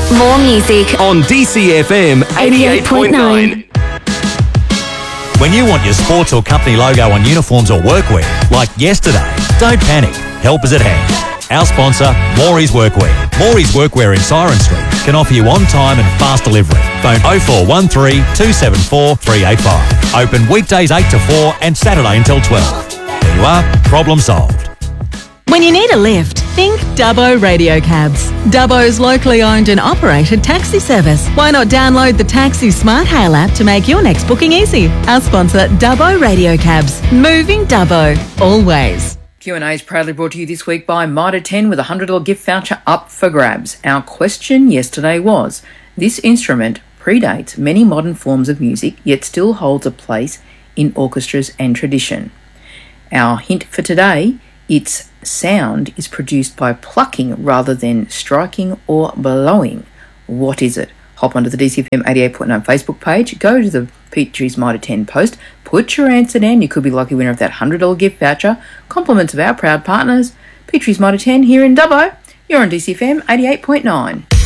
More music on DCFM 88.9. When you want your sports or company logo on uniforms or workwear, like yesterday, don't panic. Help is at hand. Our sponsor, Maury's Workwear. Maury's Workwear in Siren Street can offer you on-time and fast delivery. Phone 0413 274 385. Open weekdays 8 to 4 and Saturday until 12. There you are, problem solved. When you need a lift, think Dubbo Radio Cabs. Dubbo's locally owned and operated taxi service. Why not download the Taxi Smart Hail app to make your next booking easy? Our sponsor, Dubbo Radio Cabs. Moving Dubbo. Always. Q&A is proudly brought to you this week by Mitre 10 with a $100 gift voucher up for grabs. Our question yesterday was, this instrument predates many modern forms of music, yet still holds a place in orchestras and tradition. Our hint for today, its sound is produced by plucking rather than striking or blowing. What is it? Hop onto the DCFM 88.9 Facebook page, go to the Petrie's Mitre 10 post, put your answer down. You could be lucky winner of that $100 gift voucher. Compliments of our proud partners, Petrie's Mitre 10 here in Dubbo. You're on DCFM 88.9.